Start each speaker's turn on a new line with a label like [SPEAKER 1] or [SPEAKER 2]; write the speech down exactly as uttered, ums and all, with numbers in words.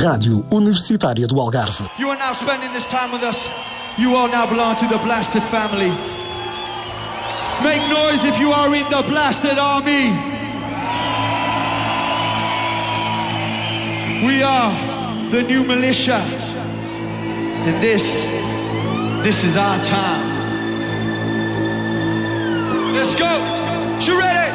[SPEAKER 1] Rádio Universitária do Algarve.
[SPEAKER 2] You are now spending this time with us. You all now belong to the Blasted family. Make noise if you are in the Blasted army. We are the new militia. And this, this is our time. Let's go. You ready?